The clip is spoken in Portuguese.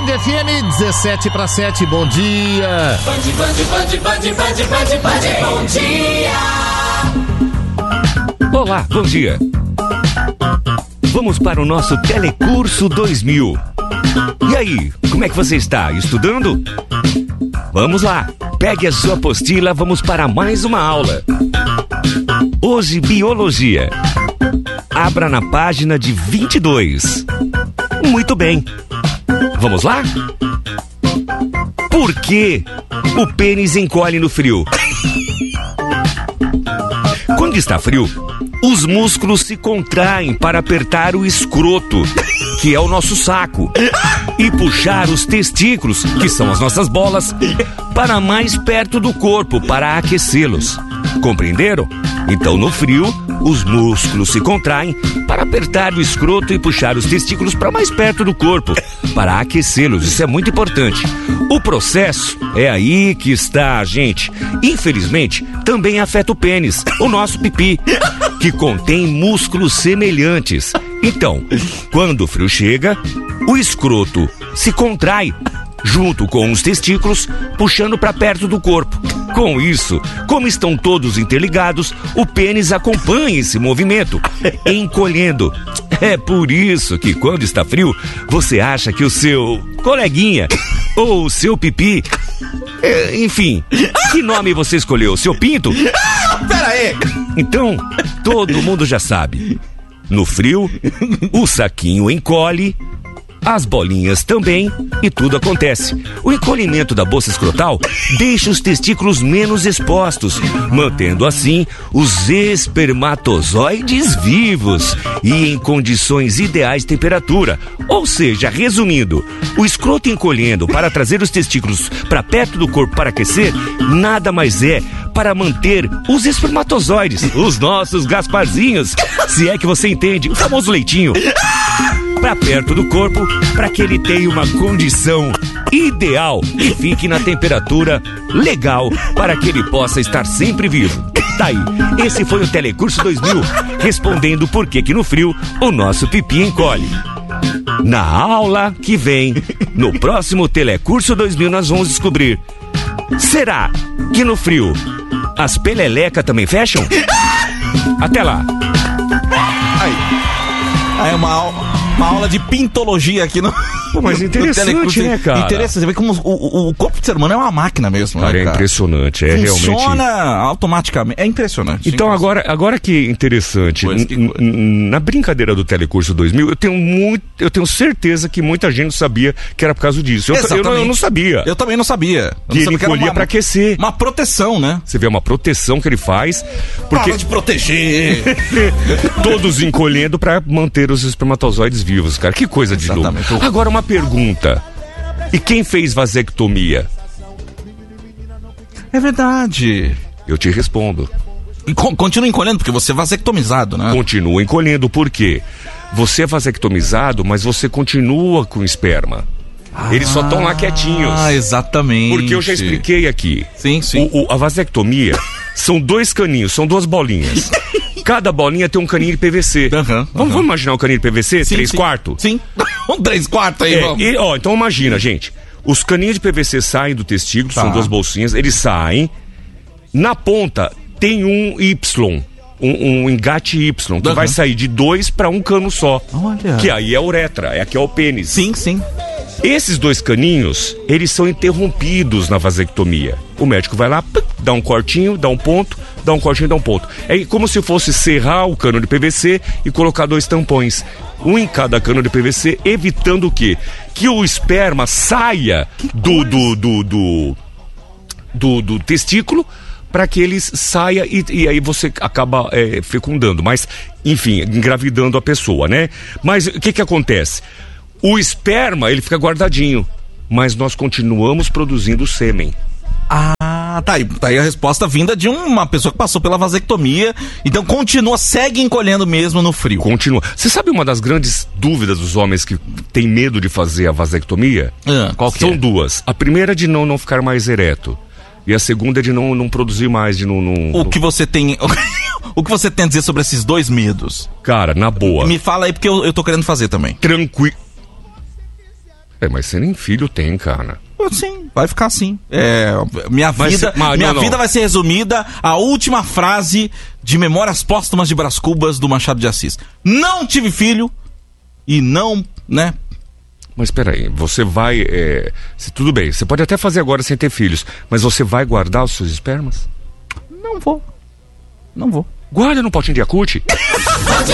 Band FM 17:07, bom dia. Band, bom dia. Olá, bom dia. Vamos para o nosso Telecurso 2000. E aí, como é que você está? Estudando? Vamos lá, pegue a sua apostila, vamos para mais uma aula. Hoje, Biologia. Abra na página de 22. Muito bem. Vamos lá? Por que o pênis encolhe no frio? Quando está frio, os músculos se contraem para apertar o escroto, que é o nosso saco, e puxar os testículos, que são as nossas bolas, para mais perto do corpo, para aquecê-los. Compreenderam? Então, no frio, os músculos se contraem para apertar o escroto e puxar os testículos para mais perto do corpo, para aquecê-los. Isso é muito importante. O processo é aí que está, gente. Infelizmente, também afeta o pênis, o nosso pipi, que contém músculos semelhantes. Então, quando o frio chega, o escroto se contrai junto com os testículos, puxando para perto do corpo. Com isso, como estão todos interligados, o pênis acompanha esse movimento, encolhendo. É por isso que quando está frio, você acha que o seu coleguinha ou o seu pipi, enfim, que nome você escolheu? Seu pinto? Pera aí! Então, todo mundo já sabe. No frio, o saquinho encolhe, as bolinhas também, e tudo acontece. O encolhimento da bolsa escrotal deixa os testículos menos expostos, mantendo assim os espermatozoides vivos e em condições ideais de temperatura. Ou seja, resumindo, o escroto encolhendo para trazer os testículos para perto do corpo para aquecer, nada mais é para manter os espermatozoides, os nossos Gasparzinhos, se é que você entende, o famoso leitinho, para perto do corpo, para que ele tenha uma condição ideal e fique na temperatura legal para que ele possa estar sempre vivo. Tá aí, esse foi o Telecurso 2000, respondendo por que no frio o nosso pipi encolhe. Na aula que vem, no próximo Telecurso 2000, nós vamos descobrir: será que no frio as pelelecas também fecham? Até lá. Aí é uma aula de pintologia aqui no... Pô, mas interessante, né, cara? Interessante, você vê como o corpo do ser humano é uma máquina mesmo, cara, né, cara? É impressionante, Funciona realmente... automaticamente, é impressionante. Então, agora que interessante, na brincadeira do Telecurso 2000, eu tenho certeza que muita gente sabia que era por causa disso. Eu não sabia. Eu também não sabia. Que ele encolhia pra aquecer. Uma proteção, né? Você vê, uma proteção que ele faz. Porque... Para de proteger! Todos encolhendo pra manter os espermatozoides vivos, cara. Que coisa de louco. Agora, uma pergunta: e quem fez vasectomia? É verdade. Eu te respondo. E continua encolhendo, porque você é vasectomizado, né? Continua encolhendo, por quê? Você é vasectomizado, mas você continua com esperma. Eles só estão lá quietinhos. Ah, exatamente. Porque eu já expliquei aqui. Sim, sim. A vasectomia são 2 caninhos, são 2 bolinhas. Cada bolinha tem um caninho de PVC. Vamos imaginar um caninho de PVC? 3/4? Sim. Um 3/4 aí, vamos. Então imagina, gente. Os caninhos de PVC saem do testículo, são 2 bolsinhas, eles saem. Na ponta tem um Y, um engate Y, que vai sair de 2 para 1 cano só. Olha. Que aí é a uretra, aqui é o pênis. Sim, sim. Esses 2 caninhos, eles são interrompidos na vasectomia. O médico vai lá, dá um cortinho, dá um ponto, dá um cortinho, dá um ponto. É como se fosse serrar o cano de PVC e colocar 2 tampões. Um em cada cano de PVC, evitando o quê? Que o esperma saia do testículo, para que ele saia e aí você acaba fecundando, mas, enfim, engravidando a pessoa, né? Mas o que acontece? O esperma, ele fica guardadinho, mas nós continuamos produzindo sêmen. Ah, tá aí a resposta vinda de uma pessoa que passou pela vasectomia. Então segue encolhendo mesmo no frio. Continua. Você sabe uma das grandes dúvidas dos homens que tem medo de fazer a vasectomia? Qual que São 2. A primeira é de não ficar mais ereto. E a segunda é de não produzir mais, de não... O que você tem a dizer sobre esses 2 medos? Cara, na boa. Me fala aí, porque eu tô querendo fazer também. Mas você nem filho tem, cara. Sim, vai ficar assim. Minha Não. vida vai ser resumida à última frase de Memórias Póstumas de Brás Cubas do Machado de Assis. Não tive filho e não, né? Mas peraí, você vai... tudo bem, você pode até fazer agora sem ter filhos, mas você vai guardar os seus espermas? Não vou. Guarda no potinho de Yakult.